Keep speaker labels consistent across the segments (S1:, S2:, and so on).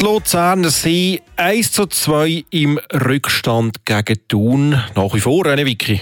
S1: Die Luzerner sind 1:2 im Rückstand gegen Thun. Nach wie vor, Vicky?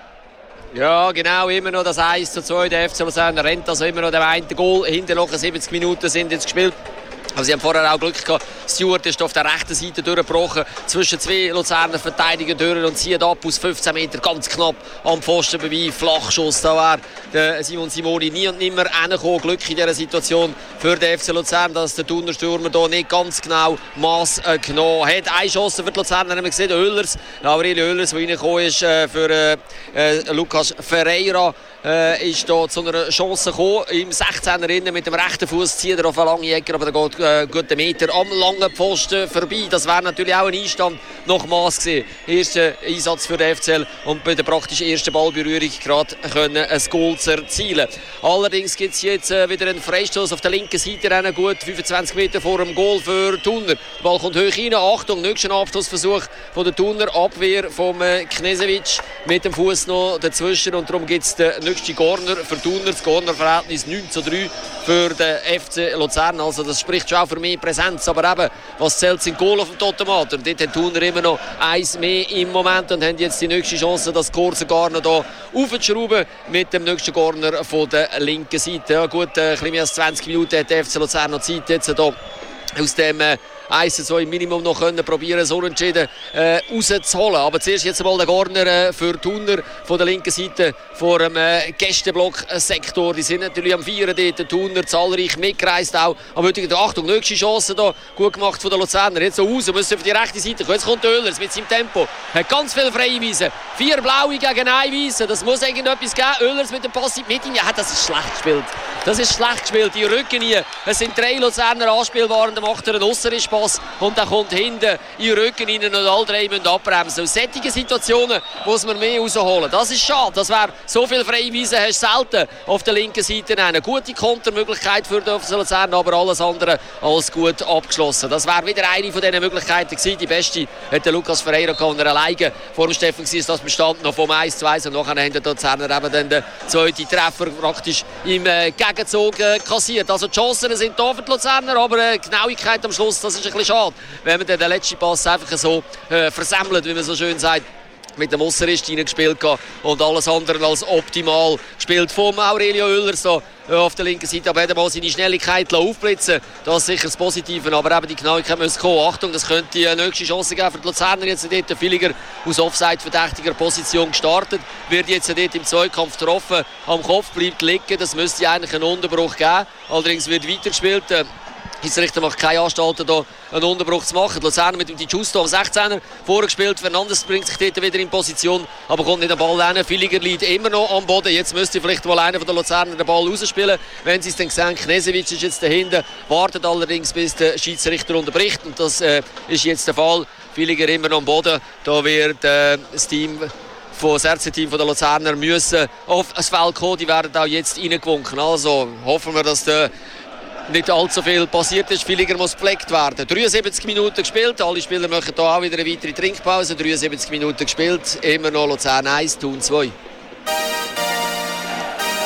S2: Ja, genau, immer noch das 1:2. Der FC Luzern rennt also immer noch dem einen Goal. Hinter noch 70 Minuten sind jetzt gespielt. Aber sie haben vorher auch Glück gehabt. Stewart ist auf der rechten Seite durchgebrochen, zwischen zwei Luzerner Verteidiger durch und zieht ab aus 15 Meter, ganz knapp am Pfosten vorbei. Flachschuss, da wäre der Simon Simoni nie und nimmer hingekommen. Glück in dieser Situation für den FC Luzern, dass der Thuner Stürmer hier nicht ganz genau Mass genommen hat. Eine Chance für die Luzerner haben wir gesehen, Oehlers, Aurelio Oehlers, der reingekommen ist für Lucas Ferreira. Ist da zu einer Chance gekommen. Im 16er mit dem rechten Fuß zieht er auf eine lange Ecke, aber der geht guten Meter am langen Pfosten vorbei. Das wäre natürlich auch ein Einstand nach Mass gewesen. Erster Einsatz für den FCL und bei der praktisch ersten Ballberührung gerade können ein Goal zu erzielen. Allerdings gibt es jetzt wieder einen Freistoß auf der linken Seite, gut 25 Meter vor dem Goal für Thuner. Der Ball kommt hoch rein. Achtung, nächster Abschlussversuch von der Thuner Abwehr vom Knežević mit dem Fuß noch dazwischen und darum gibt es den nächsten Corner für Thuner. Das Cornerverhältnis 9:3 für den FC Luzern. Also das spricht schon auch für mehr Präsenz. Aber eben, was zählt, sind Goal auf dem Totemat. Und dort hat Thuner immer noch eins mehr im Moment und haben jetzt die nächste Chance, das Score sogar noch hier aufzuschrauben mit dem nächsten Corner von der linken Seite. Ja, gut, ein bisschen mehr als 20 Minuten hat der FC Luzern noch Zeit, jetzt hier aus dem 1:2 im Minimum noch probieren, so entschieden rauszuholen. Aber zuerst jetzt mal der Corner für Thuner von der linken Seite vor dem Gästeblock-Sektor. Die sind natürlich am Feiern dort. Thuner zahlreich mitgereist auch. Aber Achtung, nächste Chance da. Gut gemacht von den Luzerner. Jetzt so raus, müssen auf die rechte Seite kommen. Jetzt kommt Oehlers mit seinem Tempo. Hat ganz viele freie Wiesen. 4 blaue gegen 1 Wiese. Das muss irgendetwas geben. Oehlers mit dem Pass mit ihm. Ja, das ist schlecht gespielt. Das ist schlecht gespielt. Die Rücken hier. Es sind 3 Luzerner anspielbar. Dann macht er einen Ausserpass und dann kommt hinten in den Rücken rein und alle 3 müssen abbremsen. Aus solchen Situationen muss man mehr rausholen. Das ist schade. Das wäre so viel freie Wiese hast du selten auf der linken Seite. Eine gute Kontermöglichkeit für den FC Luzern, aber alles andere als gut abgeschlossen. Das wäre wieder eine von diesen Möglichkeiten gewesen. Die beste hat der Lucas Ferreira gehabt, er alleine vor dem Steffen gewesen. Das bestand noch vom 1:2 und nachher haben die Luzerner eben dann den zweiten Treffer praktisch im Gegenzug kassiert. Also die Chancen sind da für die Luzerner, aber Genauigkeit am Schluss, das ist ein bisschen schade, wenn man den letzten Pass einfach so versemmelt, wie man so schön sagt. Mit dem Ausserrist hineingespielt und alles andere als optimal gespielt vom Aurelio Oehlers da auf der linken Seite. Aber er hat mal seine Schnelligkeit aufblitzen. Das ist sicher das Positive, aber eben die Genauigkeit muss kommen. Achtung, das könnte die nächste Chance geben für die Luzerner. Jetzt dort der Villiger aus Offside-verdächtiger Position gestartet. Wird jetzt dort im Zweikampf getroffen. Am Kopf bleibt liegen. Das müsste eigentlich einen Unterbruch geben. Allerdings wird weitergespielt. Der Schiedsrichter macht keine Anstalten, hier einen Unterbruch zu machen. Die Luzerner mit dem Di Giusto am 16er vorgespielt. Fernandes bringt sich dort wieder in Position, aber kommt nicht am Ball rein. Villiger liegt immer noch am Boden. Jetzt müsste vielleicht mal einer von den Luzerner den Ball rausspielen, wenn sie es dann sehen. Knežević ist jetzt dahinter, wartet allerdings, bis der Schiedsrichter unterbricht. Und das ist jetzt der Fall. Villiger immer noch am Boden. Da wird das Team das RC-Team der Luzerner müssen auf das Feld kommen. Die werden auch jetzt reingewunken. Also hoffen wir, dass der nicht allzu viel passiert ist. Villiger muss gepflegt werden. 73 Minuten gespielt. Alle Spieler machen hier auch wieder eine weitere Trinkpause. 73 Minuten gespielt. Immer noch Luzern 1, Thun 2.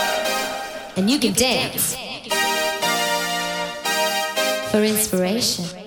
S3: And you can dance for inspiration.